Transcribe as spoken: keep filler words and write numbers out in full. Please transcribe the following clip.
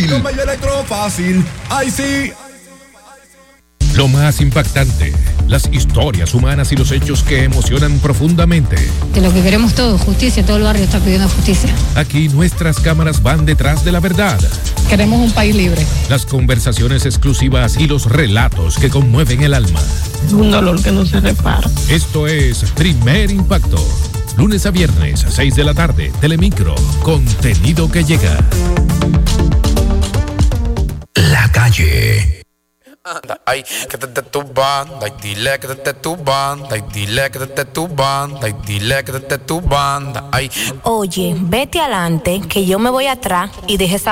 fácil. Con Baby Electro fácil. ¡Ay, sí! Lo más impactante, las historias humanas y los hechos que emocionan profundamente. Que lo que queremos todos, justicia, todo el barrio está pidiendo justicia. Aquí nuestras cámaras van detrás de la verdad. Queremos un país libre. Las conversaciones exclusivas y los relatos que conmueven el alma. Un dolor que no se repara. Esto es Primer Impacto. Lunes a viernes, a seis de la tarde, Telemicro. Contenido que llega. La calle. Ay, que te te tu banda, y dile que te te tu banda, y dile que te te tu banda, y dile que te te tu banda, ay. Oye, vete adelante, que yo me voy atrás y deje esa